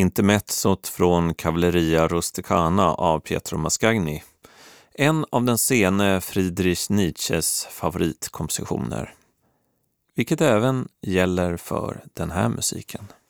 intermezzot från Cavalleria Rusticana av Pietro Mascagni, en av den sene Friedrich Nietzsches favoritkompositioner, vilket även gäller för den här musiken.